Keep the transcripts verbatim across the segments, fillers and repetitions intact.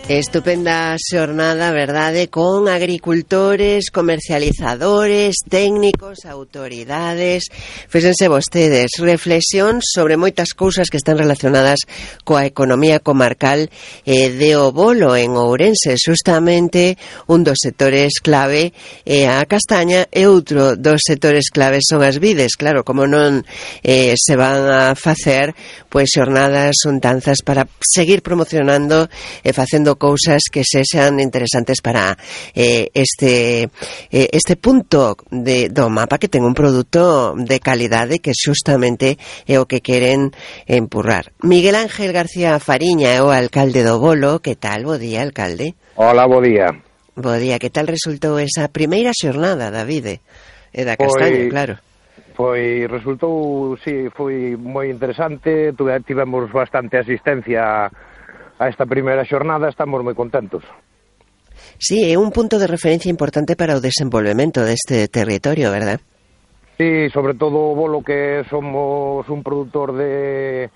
Estupenda xornada, verdade, con agricultores, comercializadores, técnicos, autoridades. Fíxense vostedes, reflexión sobre moitas cousas que están relacionadas coa economía comarcal eh, de O Bolo en Ourense. Justamente un dos sectores clave é a castaña e outro dos sectores claves son as vides. Claro, como non eh, se van a facer pois xornadas, xuntanzas para seguir promocionando e facendo cousas que sexan interesantes para eh, este eh, este punto de, do mapa, que ten un produto de calidade que xustamente é o que queren empurrar. Miguel Ángel García Fariña é o alcalde do Bolo. Que tal? Bo día, alcalde. Hola, bo día. Bo día. Que tal resultou esa primeira xornada, Davide? E da castaña, foi... claro. Foi, resultou, sí, foi moi interesante, tivemos bastante asistencia a esta primeira xornada, estamos moi contentos. Sí, é un punto de referencia importante para o desenvolvemento deste territorio, verdad? Sí, sobre todo o Bolo, que somos un produtor de,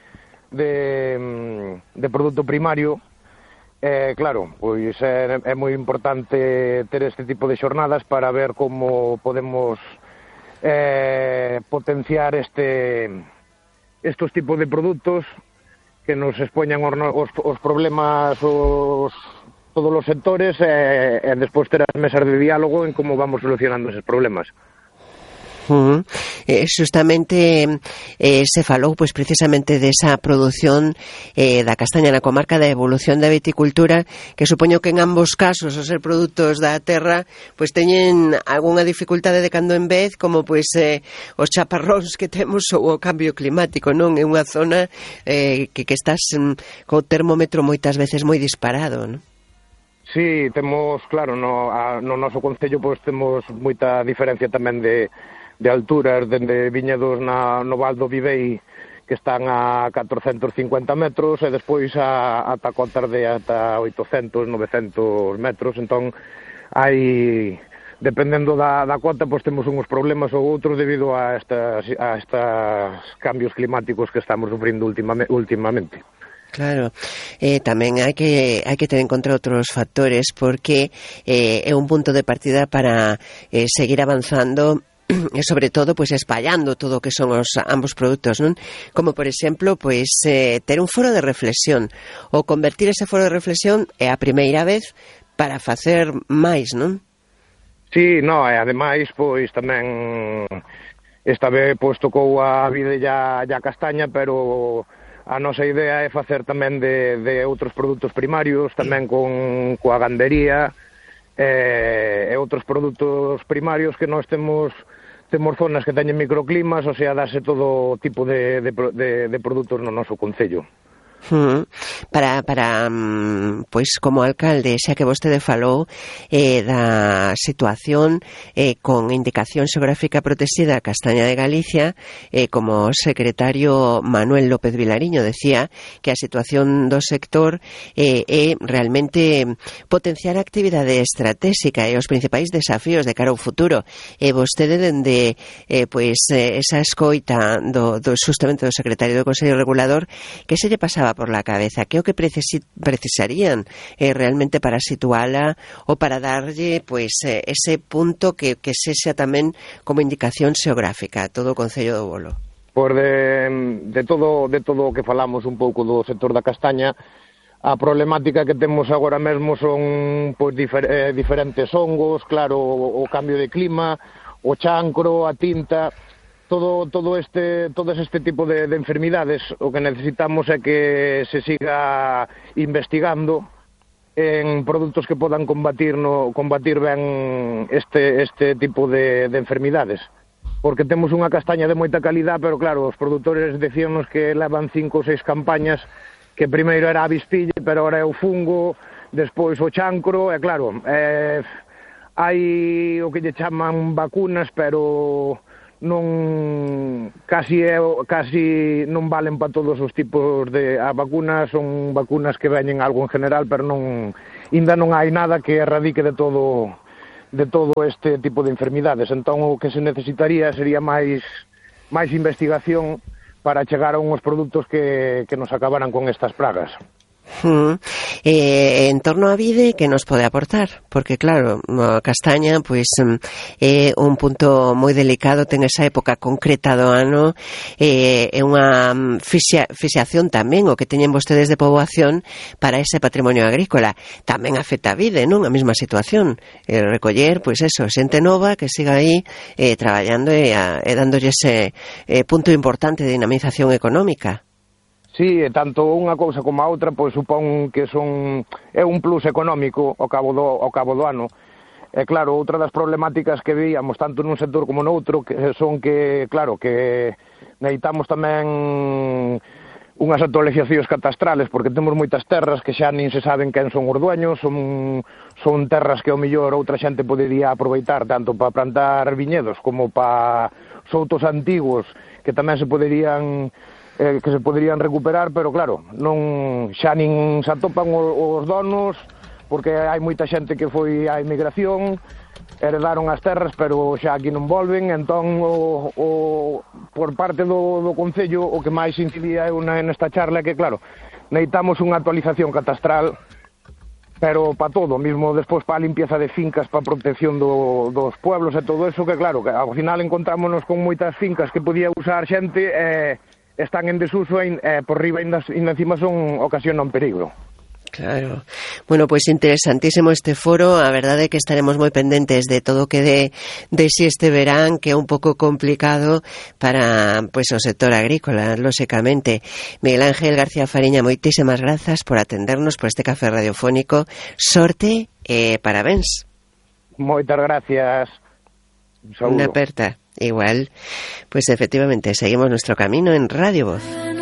de, de produto primario. Eh, claro, pois é, é moi importante ter este tipo de xornadas para ver como podemos eh, potenciar este estos tipos de produtos que nos expoñan os, os, os problemas os, todos os sectores e, e despois ter as mesas de diálogo en como vamos solucionando esos problemas. Uh-huh. Eh, justamente eh, se falou pois precisamente desa produción eh, da castaña na comarca, da evolución da viticultura, que supoño que en ambos casos os ser produtos da terra pois teñen algunha dificultade de cando en vez, como pois eh, os chaparróns que temos ou o cambio climático, non? É unha zona eh, que, que estás mm, co termómetro moitas veces moi disparado, non? Sí, temos, claro, no, a, no noso concello pois temos moita diferencia tamén de de alturas, dende viñedos na, no Val do Vivei, que están a catrocentos cincuenta metros, e despois a, ata cotas de ata oitocentos, novecentos metros. Entón, hai, dependendo da, da cota, pois temos uns problemas ou outros debido a estas, a estos cambios climáticos que estamos sufrindo ultimamente. ultimamente. Claro, eh, tamén hai que hai que ter en conta outros factores, porque eh, é un punto de partida para eh, seguir avanzando e sobre todo pois espallando todo o que son os ambos produtos, non? Como por exemplo, pois eh, ter un foro de reflexión, ou convertir ese foro de reflexión é a primeira vez para facer máis, non? Sí, no, e ademais pois tamén esta vez pois tocou a vide ya, ya castaña, pero a nosa idea é facer tamén de, de outros produtos primarios, tamén con coa gandería e, e outros produtos primarios que nós temos temos zonas que teñen microclimas, o sea, dase todo tipo de, de, de, de produtos no noso concello. Uh-huh. Para, para pois como alcalde, xa que vostede falou eh, da situación eh, con indicación xeográfica protexida Castaña de Galicia, eh, como o secretario Manuel López Vilariño decía que a situación do sector eh, é realmente potenciar a actividade estratégica e os principais desafíos de cara ao futuro. E vostede dende eh, pois eh, esa escoita do, do justamente do secretario do Consello Regulador, que se lle pasaba por la cabeza, que é o que precisi, precisarían eh, realmente para situala ou para darlle pois eh, ese punto que, que sexa tamén como indicación xeográfica a todo o Concello do Bolo? Pois de, de todo de todo o que falamos un pouco do sector da castaña, a problemática que temos agora mesmo son pois difer, eh, diferentes hongos, claro, o, o cambio de clima, o chancro, a tinta. Todo, todo este, todos este tipo de, de enfermidades, o que necesitamos é que se siga investigando en produtos que podan combatir, no, combatir ben este, este tipo de, de enfermidades. Porque temos unha castaña de moita calidad, pero claro, os produtores decíanos que levan cinco ou seis campañas, que primeiro era a avispille, pero agora é o fungo, despois o chancro, e claro, eh, hai o que lle chaman vacunas, pero non casi é, casi non valen para todos os tipos de a vacunas, son vacunas que veñen algo en general, pero non ainda non hai nada que erradique de todo de todo este tipo de enfermidades. Entón o que se necesitaría sería máis máis investigación para chegar a unhos produtos que, que nos acabaran con estas pragas. Mm. Eh, en torno a vide, que nos pode aportar? Porque claro, a castaña pois é un punto moi delicado, ten esa época concreta do ano, eh, é unha fixia, fixiación tamén o que teñen vostedes de poboación para ese patrimonio agrícola. Tamén afecta a vide, non? A mesma situación, eh, recoller, pois eso, xente nova que siga aí eh, traballando e, a, e dándolle ese eh, punto importante de dinamización económica. Sí, tanto unha cousa como a outra, pois supón que son é un plus económico ao cabo do ao cabo do ano. E claro, outra das problemáticas que veíamos tanto nun sector como noutro que son que, claro, que necesitamos tamén unhas actualizacións catastrales, porque temos moitas terras que xa nin se saben quen son os dueños, son son terras que ao mellor outra xente podería aproveitar tanto para plantar viñedos como para soutos antigos que tamén se poderían Eh, que se poderían recuperar, pero claro, non xa nin se atopan os, os donos, porque hai moita xente que foi á emigración, heredaron as terras, pero xa aquí non volven, entón o, o, por parte do, do Concello o que máis incidía é unha, nesta charla que, claro, necesitamos unha actualización catastral, pero para todo, mismo despois para a limpieza de fincas, para a protección do, dos pueblos e todo eso, que claro, que ao final encontrámonos con moitas fincas que podía usar xente e eh, están en desuso e eh, por riba ainda, ainda encima son ocasionan peligro. Claro. Bueno, pois pues interesantísimo este foro. A verdade é que estaremos moi pendentes de todo o que de, de si este verán, que é un pouco complicado para pues, o sector agrícola, lóxicamente. Miguel Ángel García Fariña, moitísimas grazas por atendernos por este café radiofónico. Sorte e eh, parabéns. Moitas gracias. Una aperta. Igual, pues efectivamente, seguimos nuestro camino en Radio Voz.